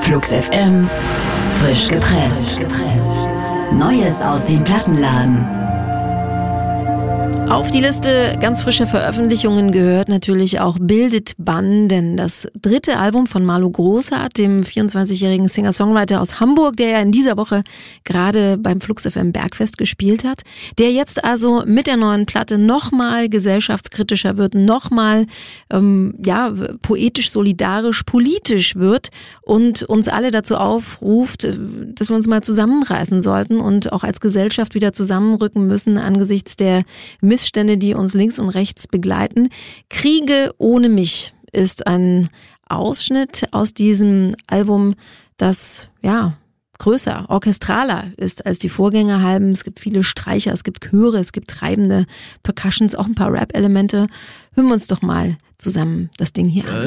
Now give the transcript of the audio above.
Flux FM, frisch gepresst. Neues aus dem Plattenladen. Auf die Liste ganz frischer Veröffentlichungen gehört natürlich auch Bildet Bann, denn das dritte Album von Marlo Großart, dem 24-jährigen Singer-Songwriter aus Hamburg, der ja in dieser Woche gerade beim Flux FM Bergfest gespielt hat, der jetzt also mit der neuen Platte nochmal gesellschaftskritischer wird, nochmal poetisch, solidarisch, politisch wird und uns alle dazu aufruft, dass wir uns mal zusammenreißen sollten und auch als Gesellschaft wieder zusammenrücken müssen angesichts der Missstände, die uns links und rechts begleiten. Kriege ohne mich ist ein Ausschnitt aus diesem Album, das größer, orchestraler ist als die Vorgängeralben. Es gibt viele Streicher, es gibt Chöre, es gibt treibende Percussions, auch ein paar Rap-Elemente. Hören wir uns doch mal zusammen das Ding hier an.